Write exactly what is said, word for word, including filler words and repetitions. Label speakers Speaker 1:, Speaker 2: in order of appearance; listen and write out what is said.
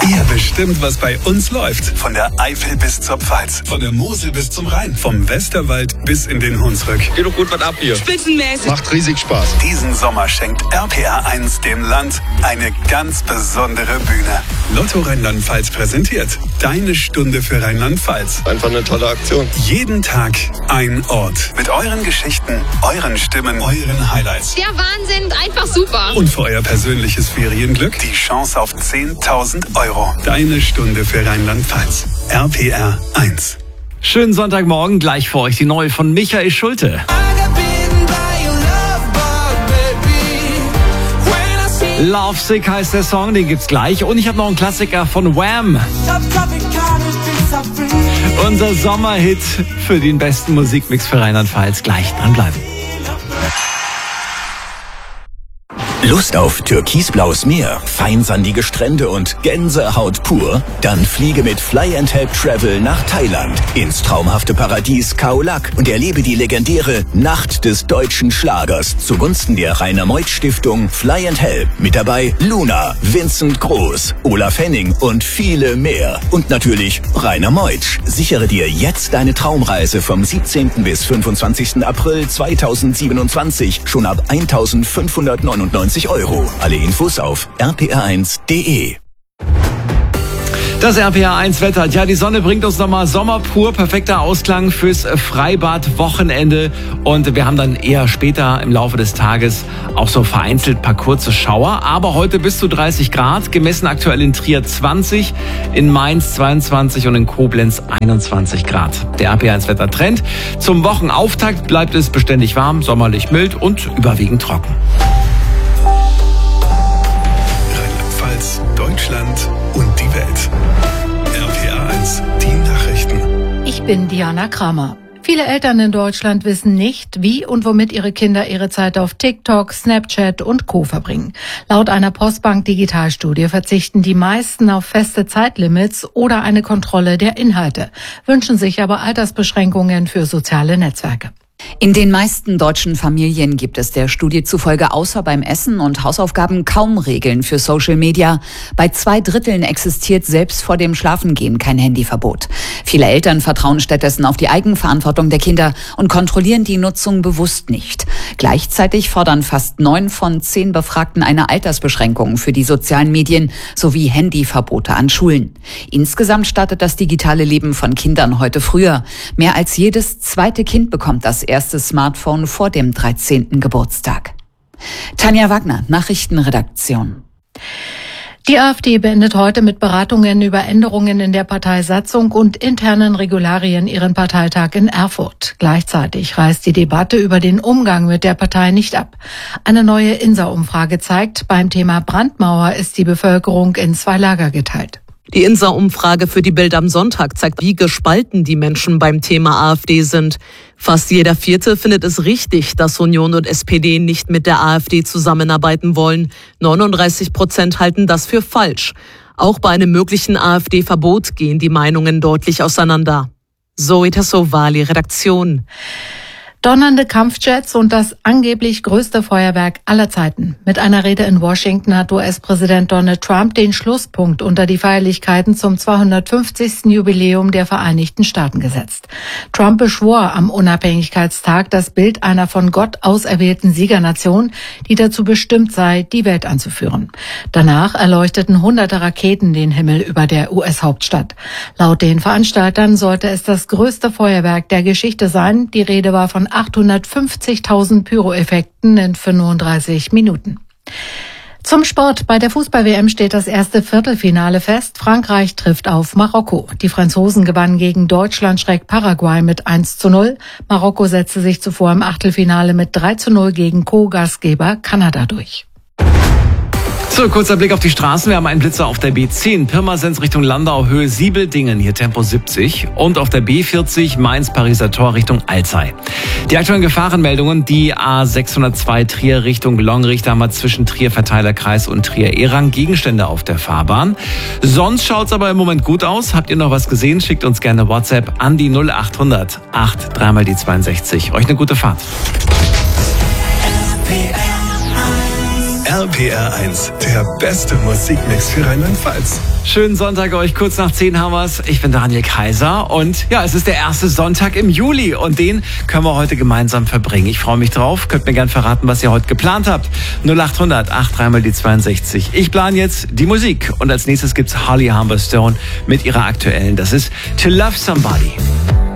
Speaker 1: Ihr bestimmt, was bei uns läuft. Von der Eifel bis zur Pfalz. Von der Mosel bis zum Rhein. Vom Westerwald bis in den Hunsrück.
Speaker 2: Geht doch gut was ab hier.
Speaker 3: Spitzenmäßig.
Speaker 4: Macht riesig Spaß.
Speaker 1: Diesen Sommer schenkt R P R eins dem Land eine ganz besondere Bühne. Lotto Rheinland-Pfalz präsentiert Deine Stunde für Rheinland-Pfalz.
Speaker 4: Einfach eine tolle Aktion.
Speaker 1: Jeden Tag ein Ort. Mit euren Geschichten, euren Stimmen, euren Highlights.
Speaker 3: Der Wahnsinn, einfach super.
Speaker 1: Und für euer persönliches Ferienglück die Chance auf zehntausend Euro. Deine Stunde für Rheinland-Pfalz. R P R eins.
Speaker 5: Schönen Sonntagmorgen, gleich für euch die neue von Michael Schulte. Lovesick heißt der Song, den gibt's gleich. Und ich habe noch einen Klassiker von Wham. Unser Sommerhit für den besten Musikmix für Rheinland-Pfalz. Gleich dranbleiben.
Speaker 6: Lust auf türkisblaues Meer, feinsandige Strände und Gänsehaut pur? Dann fliege mit Fly and Help Travel nach Thailand ins traumhafte Paradies Khao Lak und erlebe die legendäre Nacht des deutschen Schlagers zugunsten der Rainer Meuth Stiftung Fly and Help. Mit dabei Luna, Vincent Groß, Olaf Henning und viele mehr. Und natürlich Rainer Meuth. Sichere dir jetzt deine Traumreise vom siebzehnten bis fünfundzwanzigsten April zweitausendsiebenundzwanzig schon ab eintausendfünfhundertneunundneunzig Euro. Alle Infos auf r p r eins punkt d e.
Speaker 5: Das R P R eins Wetter. Ja, die Sonne bringt uns nochmal Sommer pur. Perfekter Ausklang fürs Freibad-Wochenende. Und wir haben dann eher später im Laufe des Tages auch so vereinzelt paar kurze Schauer. Aber heute bis zu dreißig Grad. Gemessen aktuell in Trier zwanzig, in Mainz zweiundzwanzig und in Koblenz einundzwanzig Grad. Der R P R eins Wettertrend. Zum Wochenauftakt bleibt es beständig warm, sommerlich mild und überwiegend trocken.
Speaker 1: Rheinland-Pfalz, Deutschland und die Welt. R P R eins, die Nachrichten.
Speaker 7: Ich bin Diana Kramer. Viele Eltern in Deutschland wissen nicht, wie und womit ihre Kinder ihre Zeit auf TikTok, Snapchat und Co. verbringen. Laut einer Postbank-Digitalstudie verzichten die meisten auf feste Zeitlimits oder eine Kontrolle der Inhalte, wünschen sich aber Altersbeschränkungen für soziale Netzwerke.
Speaker 8: In den meisten deutschen Familien gibt es der Studie zufolge außer beim Essen und Hausaufgaben kaum Regeln für Social Media. Bei zwei Dritteln existiert selbst vor dem Schlafengehen kein Handyverbot. Viele Eltern vertrauen stattdessen auf die Eigenverantwortung der Kinder und kontrollieren die Nutzung bewusst nicht. Gleichzeitig fordern fast neun von zehn Befragten eine Altersbeschränkung für die sozialen Medien sowie Handyverbote an Schulen. Insgesamt startet das digitale Leben von Kindern heute früher. Mehr als jedes zweite Kind bekommt das erstes Smartphone vor dem dreizehnten Geburtstag. Tanja Wagner, Nachrichtenredaktion.
Speaker 7: Die AfD beendet heute mit Beratungen über Änderungen in der Parteisatzung und internen Regularien ihren Parteitag in Erfurt. Gleichzeitig reißt die Debatte über den Umgang mit der Partei nicht ab. Eine neue INSA-Umfrage zeigt, beim Thema Brandmauer ist die Bevölkerung in zwei Lager geteilt.
Speaker 9: Die INSA-Umfrage für die Bild am Sonntag zeigt, wie gespalten die Menschen beim Thema AfD sind. Fast jeder Vierte findet es richtig, dass Union und S P D nicht mit der AfD zusammenarbeiten wollen. neununddreißig Prozent halten das für falsch. Auch bei einem möglichen AfD-Verbot gehen die Meinungen deutlich auseinander. Zoe Tassovali, Redaktion.
Speaker 7: Donnernde Kampfjets und das angeblich größte Feuerwerk aller Zeiten. Mit einer Rede in Washington hat U S-Präsident Donald Trump den Schlusspunkt unter die Feierlichkeiten zum zweihundertfünfzigsten Jubiläum der Vereinigten Staaten gesetzt. Trump beschwor am Unabhängigkeitstag das Bild einer von Gott auserwählten Siegernation, die dazu bestimmt sei, die Welt anzuführen. Danach erleuchteten hunderte Raketen den Himmel über der U S-Hauptstadt. Laut den Veranstaltern sollte es das größte Feuerwerk der Geschichte sein. Die Rede war von achthundertfünfzigtausend Pyroeffekten in fünfunddreißig Minuten. Zum Sport. Bei der Fußball-W M steht das erste Viertelfinale fest. Frankreich trifft auf Marokko. Die Franzosen gewannen gegen Deutschland-Paraguay mit eins zu null. Marokko setzte sich zuvor im Achtelfinale mit drei zu null gegen Co-Gastgeber Kanada durch.
Speaker 5: So, kurzer Blick auf die Straßen. Wir haben einen Blitzer auf der B zehn, Pirmasens Richtung Landau, Höhe Siebeldingen, hier Tempo siebzig. Und auf der B vierzig, Mainz-Pariser Tor Richtung Alzey. Die aktuellen Gefahrenmeldungen, die A sechshundertzwei Trier Richtung Longricht, da haben wir zwischen Trier Verteilerkreis und Trier-Erang Gegenstände auf der Fahrbahn. Sonst schaut's aber im Moment gut aus. Habt ihr noch was gesehen? Schickt uns gerne WhatsApp an die null achthundert acht dreimal die zweiundsechzig. Euch eine gute Fahrt.
Speaker 1: R R P R eins, der beste Musikmix für Rheinland-Pfalz.
Speaker 5: Schönen Sonntag euch, kurz nach zehn haben wir's. Ich bin Daniel Kaiser und ja, es ist der erste Sonntag im Juli und den können wir heute gemeinsam verbringen. Ich freue mich drauf. Könnt mir gern verraten, was ihr heute geplant habt. null acht hundert, acht drei mal die zweiundsechzig. Ich plane jetzt die Musik und als nächstes gibt's Holly Humberstone mit ihrer aktuellen. Das ist To Love Somebody.